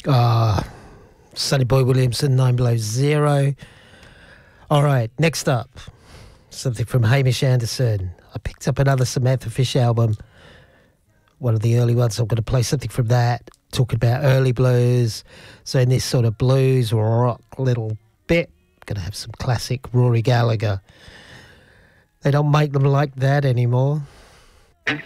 Sonny Boy Williamson, 9 Below Zero. All right, next up, something from Hamish Anderson. I picked up another Samantha Fish album, one of the early ones. I'm going to play something from that, talking about early blues. So in this sort of blues rock little bit, I'm going to have some classic Rory Gallagher. They don't make them like that anymore.